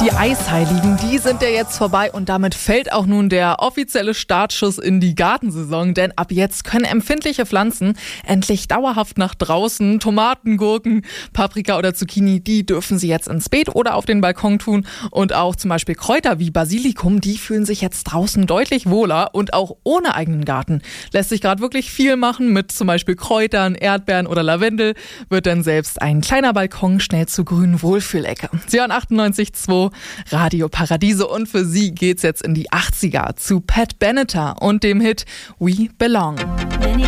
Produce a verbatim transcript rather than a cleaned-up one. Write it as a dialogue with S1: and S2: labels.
S1: Die Eisheiligen, die sind ja jetzt vorbei und damit fällt auch nun der offizielle Startschuss in die Gartensaison, denn ab jetzt können empfindliche Pflanzen endlich dauerhaft nach draußen. Tomaten, Gurken, Paprika oder Zucchini, die dürfen sie jetzt ins Beet oder auf den Balkon tun und auch zum Beispiel Kräuter wie Basilikum, die fühlen sich jetzt draußen deutlich wohler und auch ohne eigenen Garten lässt sich gerade wirklich viel machen mit zum Beispiel Kräutern, Erdbeeren oder Lavendel, wird dann selbst ein kleiner Balkon schnell zur grünen Wohlfühlecke. Sie hören achtundneunzig Komma zwei Radio Paradiso und für Sie geht's jetzt in die achtziger zu Pat Benatar und dem Hit We Belong.